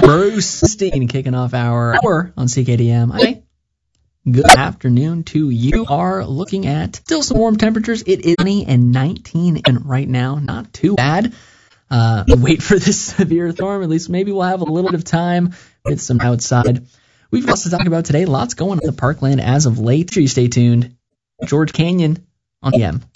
Bruce Steen kicking off our hour on CKDM. Hi. Good afternoon to you. Are looking at still some warm temperatures. It is 20 and 19 right now. Not too bad. Wait for this severe storm. At least maybe we'll have a little bit of time with some outside. We've lots to talk about today. Lots going on in the Parkland as of late. Sure you stay tuned. George Canyon on PM.